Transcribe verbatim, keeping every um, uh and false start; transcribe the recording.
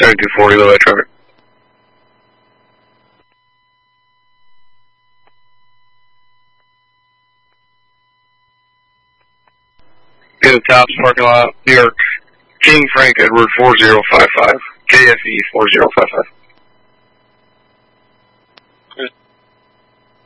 seventy-two forty, low traffic. In the Tops parking lot, New York, King Frank Edward four zero five five, K F E four zero five five.